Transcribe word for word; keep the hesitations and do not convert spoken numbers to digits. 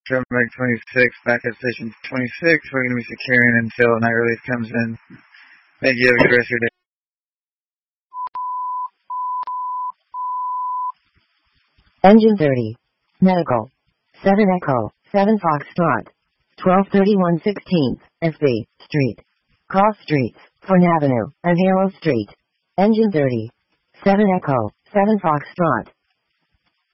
Drumback twenty-six, back at station twenty-six. We're going to be securing until night relief comes in. Thank you. Have a good rest of your day. Engine thirty. Medical. seven Echo. seven Foxtrot. twelve thirty-one sixteenth. F B. Street. Cross Streets. Fern Avenue. And Halo Street. Engine thirty. seven Echo. seven Foxtrot.